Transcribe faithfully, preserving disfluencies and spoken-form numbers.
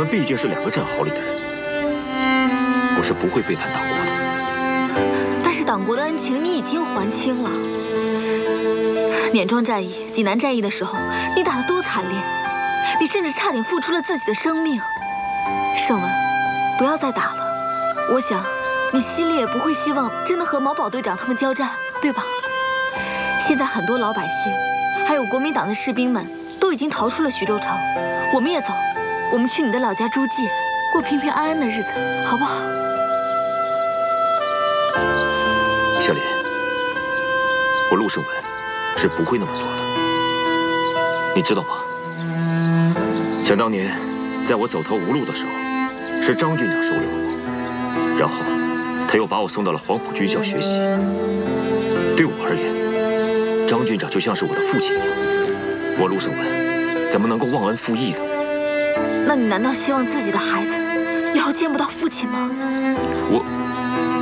们毕竟是两个战壕里的人，我是不会背叛党国的。 但是党国的恩情你已经还清了。碾庄战役、济南战役的时候，你打得多惨烈，你甚至差点付出了自己的生命。盛文，不要再打了。我想，你心里也不会希望真的和毛宝队长他们交战，对吧？现在很多老百姓，还有国民党的士兵们，都已经逃出了徐州城。我们也走，我们去你的老家诸暨，过平平安安的日子，好不好？ 小林，我陆胜文是不会那么做的，你知道吗？想当年，在我走投无路的时候，是张军长收留了我，然后他又把我送到了黄埔军校学习。对我而言，张军长就像是我的父亲一样，我陆胜文怎么能够忘恩负义呢？ 那你难道希望自己的孩子以后见不到父亲吗？ 我